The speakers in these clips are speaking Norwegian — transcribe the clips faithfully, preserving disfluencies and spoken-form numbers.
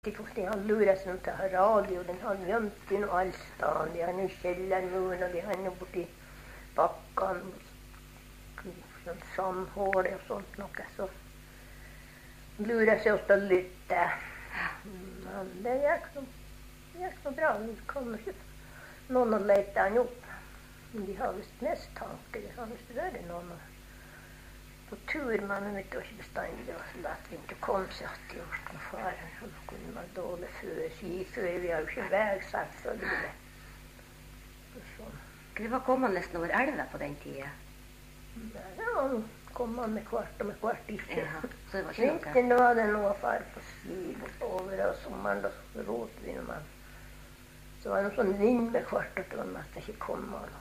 Han lurer seg til å ha radio, den har gjemt i noe allstan. De har noe kjellermuren, og de har noe borti bakken, sånn sandhål og sånt noe. Så lurer seg også til å lytte. Men det gikk så, det gikk så bra. Det kom ikke noen å lete han opp. Men de har visst mistanke. Det har visst vært noen på tur, men vi vet jo ikke bestandig, og så lett vi ikke kom seg at de gjort noe fare. Så kunne man dårlig før, skifør, vi har jo ikke vei, selvfølgelig. Sånn. Det var kommende over elva på den tiden? Ja, kom man med kvart og med kvart ikke. Ja, så det var ikke noe. Vinteren var det noe far på ski over, og sommeren da råd vi når man. Så var det noe sånn vind med kvart, at det var mest ikke kom man.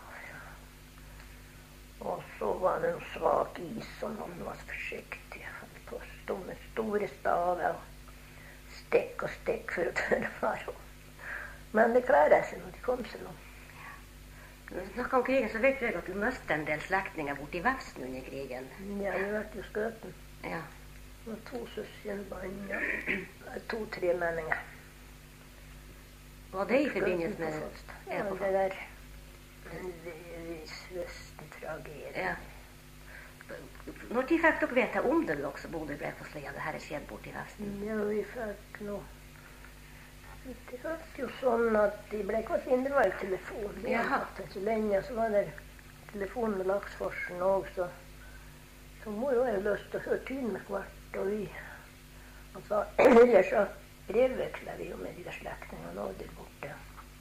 Og så var det en svak is som han var forsiktig. Han på stå med store staver og stekk og stekk for å tørre være. Men det klarer seg når de kom seg nå. Ja. Når du snakker om krigen, så vet jeg at du møtte en del slektninger borti Vefsn under krigen. Ja, jeg ble jo skøten. Ja. Det var to søskenbarn, ja. To-tre menninger. Var det i forbindelse med det? Ja, det der. En visvesten tragedie. Ja. Når de fikk dere vite om det dere som bodde i Brekåslia, det her er skjedd borti Vefsn? Ja, vi fikk noe. Det var jo sånn at i Brekåslia, det var jo telefon. Ja. Så lenge så var det telefon med Laksforsen også. Så mor var jo lyst til å høre tyn med kvart, og vi. Altså, ellers så brevvekslet vi jo med de der slektningene og der borte.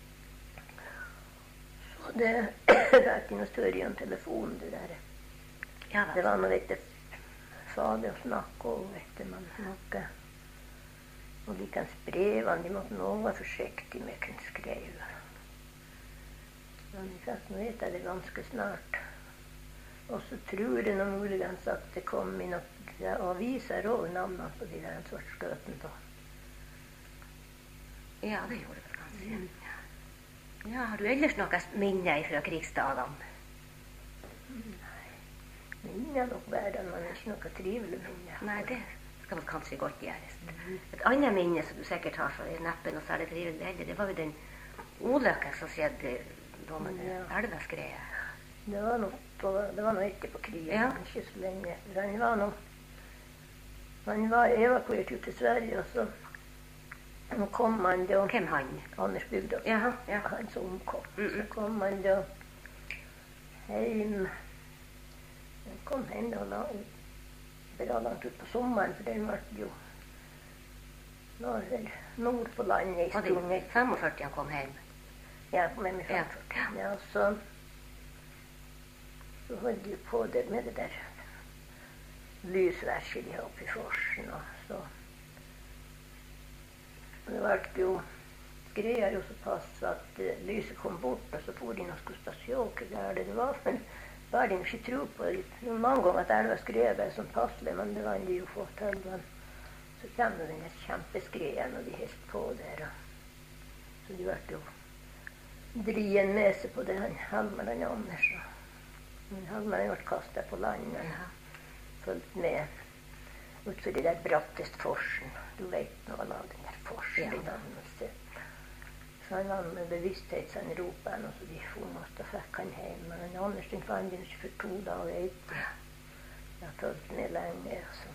Og det var ikke noe større enn telefon, det der. Ja, det var noe, vet du, fader å snakke og vet du, man snakke. Og de kan spreve, de måtte nå være forsiktige med å skrive. Men de fikk nå vite det ganske snart. Og så tror jeg noe muligens at det kom i noen aviser over navnene på de der svartskøten da. Ja, det gjorde det kanskje. Mm. Ja, har du ellers noen minner fra krigsdagene? Nei, minner nok bedre, men ikke noe trivelig minner. Nei, det skal vel kanskje godt gjøres. Mm. Et annet minne som du sikkert har, så er neppe noe særlig trivelig heller, det var jo den ulykken som skjedde da med ja. Elveskredet. Det var noe, på, det var noe etter på krigen, ja. Ikke så lenge. Han var noe, han var evakuert ut til Sverige, og så nå kom han da. Hvem han? Anders Bugdal. Jaha, ja. Han som omkom. Mm -mm. Så kom han da hjem. Han kom hjem da la, bra langt ut på sommeren, for den var jo når, nord på landet i Stronge. Var det femogførti han kom hjem? Ja, han kom hjem i femogførti. Ja. Ja, så, så holdt de på det med det der lysverket de har oppe i forsen, og så det var jo greier jo såpass at uh, lyset kom bort, og så for de noe skulle stasjoke der det var, men var de ikke tro på det. Det var mange ganger at elva skrevet som passelig, men det var de jo fått til. Men så kom det den kjempeskreien, og de helt på der. Og, så de ble jo drien med seg på det, han Halmar, den Anders. Men Halmar ble kastet på landet, og fulgt med utfor de der brattest forsen. Du vet noe av den der forsen. Ja. Så han var med bevissthet, så han ropet han, og så de for oss, da fikk han hjem. Men han Anders, den fant han ikke for to dager etter. Jeg har fulgt med lenge, så.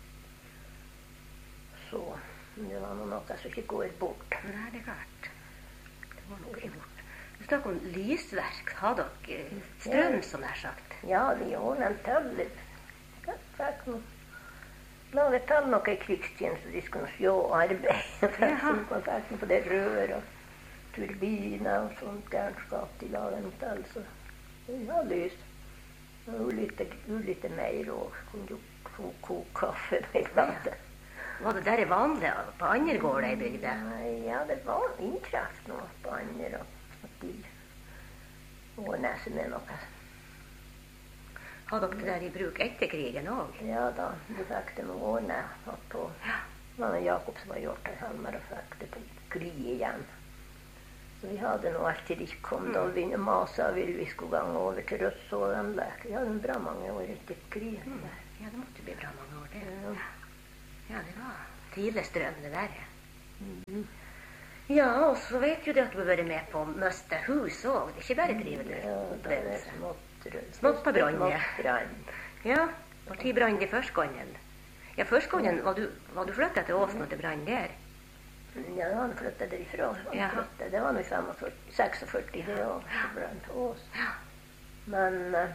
Så det var noe som ikke går bort. Nei, det er klart. Det var noe ikke bort. Du snakker om lysverk. Har dere strøm, ja. Som er sagt? Ja, de ordnet til. Fikk noe. Laget til noe i krigstjeneste, de skulle sjå arbeid. Man fikk noe på det rør og turbiner og sånt gærnskap de laget noe til. Så det var lys. Og ulike mer og kunne jo koke kaffe med plante. Var det der vanlig på andre gårder i bygda? Ja, det var inntreft noe på andre, og de ordnet seg med noe. Har dere det der i bruk etter krigen også? Ja da, det fikk det med årene på. Ja. Det var Jakob som var gjort det, Halmar, og fikk det på kry igjen. Så vi hadde nå alltid de kom da, vi maset ville vi skulle gange over til Rødsålanlegg. Vi hadde en bra mange år etter krigen. Mm. Ja, det måtte bli bra mange år det. Ja. Ja, det var tidlig strøm det der. Mm. Ja, og så vet jo det at du har vært med på å miste hus òg. Det er ikke bare trivelig Ja, det er opplevelse. smått Smått på brann, ja. brann. Ja, når tid brann det første gangen? Ja, første gangen var du, var du flytta til Åsen og det brann der? Ja, han flyttet derifra. Han Jaha. flyttet. Det var nå i førtifem, seksogførti, det òg. Så brann på Ås. Ja. Men eh,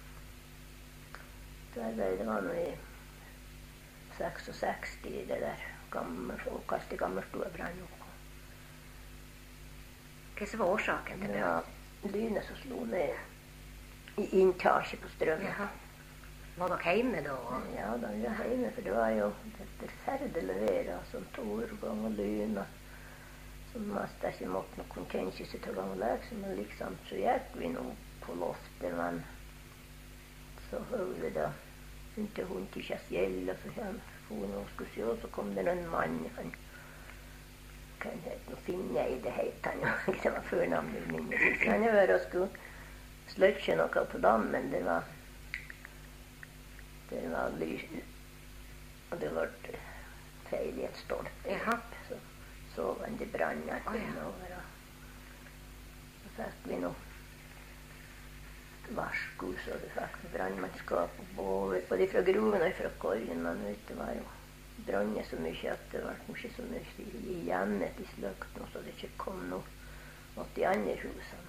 det, var- det var nå i seksogseksti, det der gamle, såkalt gammelstue brann opp. Hva som var årsaken til Det det? var lynet som slo ned i inntaket på strømmen. Jaha. Var dere hjemme da? Ja, da var jeg hjemme, for det var jo et forferdelig vær, sånn torgang og lyn, som mest ikke måtte nok kunne tenke seg til å gå og legge, men liksom så gikk vi nå på loftet, men så hørte vi da ikke hun til Kjæsjell, og så kom hun og skulle se, og så kom det en mann, han kan hete noe finne i det het han jo, det var førnavnet min. Han var og skulle sløtje noe på dammen, det var det var lys, og det var feil i et stolpe. Jaha. Så så han det brann alt Å, ja. innover, og så fikk vi noe varskos, og det fikk brannmannskap over, både fra groven og fra korgen, men vet, det var jo brannet så mye at det var ikke så mye igjen etter sløkt, så det ikke kom noe mot de andre husene.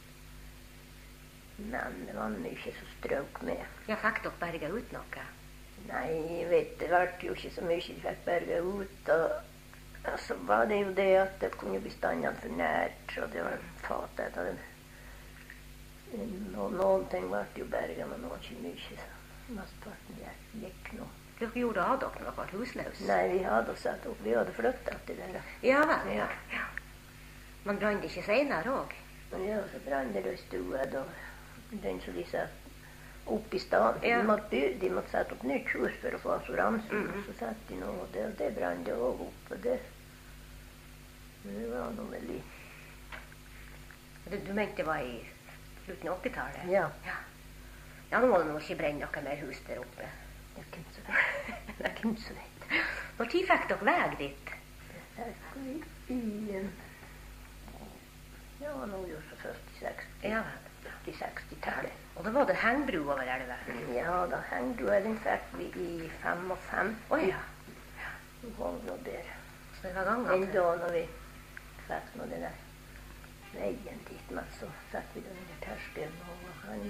Men det var mye som strøk med. Ja, fikk dere berga ut noe? Nei, jeg vet, det ble jo ikke så mye de fikk berga ut. Og, og så var det jo det at det kunne bli standende for nært, og det var fatet. Og no, noen ting ble jo berga, men det var ikke mye. Så mesteparten gikk nå. Dere gjorde av dere når dere var husløse? Nei, vi hadde satt opp, vi hadde flyttet til det. Ja vel. Ja. Ja. Men brann det ikke senere òg? Men ja, så brann det i stua, da. Den som de satt opp i stedet. Ja. De, måtte, by- de måtte sette opp nytt hus for å få assuransen. Mhm. Og så satte de noe, og det, og det brann det også opp. Og det, det var noe veldig... Du, du mente det var i slutten av åttitallet? Ja, Ja. Ja, nå må det nå ikke brenne noe mer hus der oppe. det er ikke så vet. Det er ikke så vet. Når tid fikk dere vei dit? Det er vi i... eh, Ja, nå jo så førti-seksti. Ja vel. seksti-tallet. Og da var det hengbru over elva? Ja, da hengte jo den fikk vi i femtifem. Å ja. Så var vi nå der. Så det var ganger Men til. da når vi fikk nå det der veien dit, men så fikk vi den der terskelen og han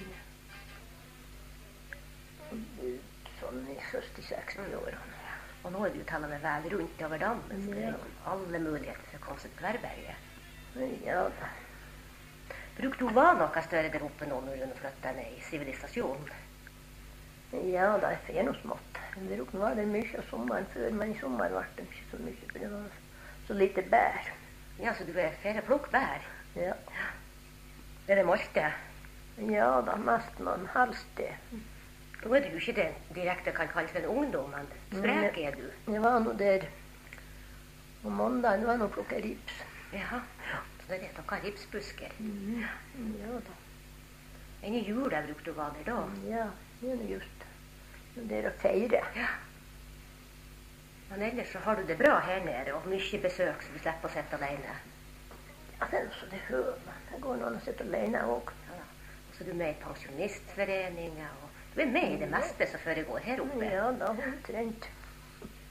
ut sånn i førti-seksti-årene. Og nå er det jo til og med vei rundt over dammen, så det er Ja. jo alle muligheter for å komme seg til Tverrberget. Ja, da. Brukte du var noe større der oppe nå når du flyttet ned i sivilisasjonen? Ja, da er det noe smått. Det var det mye av sommeren før, men i sommer var det ikke så mye, for det var så lite bær. Ja, så du er ferdig plukk bær? Ja. Er det malte? Ja da, mest man helst det. Da er du jo ikke det direkte kan kalles en ungdom, men sprek er du. Det var noe der, og mandagen var noe plukket rips. Jaha, så det er det dere har ripsbusker. Mhm. Ja da. Enn i jula brukte du være der da? Ja, det er nå just det er å feire. Ja. Men ellers så har du det bra her nede, og mye besøk, så du slipper å sitte alene. Ja, det er noe så det hører man. Det går noen å sitte alene også. Ja. Og så er du med i pensjonistforeninger, og du er med i det meste som foregår her oppe. Ja da, omtrent.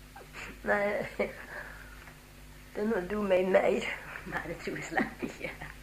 Nei, det er noe du med mer. Nei, det tror jeg slett ikke.